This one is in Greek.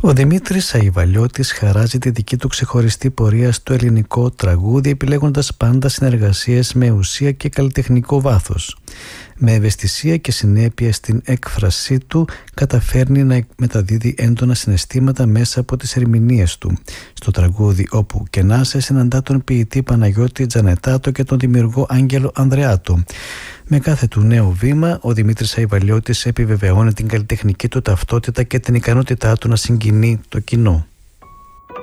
Ο Δημήτρης Αϊβαλιώτης χαράζει τη δική του ξεχωριστή πορεία στο ελληνικό τραγούδι, επιλέγοντας πάντα συνεργασίες με ουσία και καλλιτεχνικό βάθος. Με ευαισθησία και συνέπεια στην έκφρασή του καταφέρνει να μεταδίδει έντονα συναισθήματα μέσα από τις ερμηνείες του. Στο τραγούδι «Όπου και να σε» συναντά τον ποιητή Παναγιώτη Τζανετάτο και τον δημιουργό Άγγελο Ανδρεάτο. Με κάθε του νέο βήμα, ο Δημήτρης Αϊβαλιώτης επιβεβαιώνει την καλλιτεχνική του ταυτότητα και την ικανότητά του να συγκινεί το κοινό.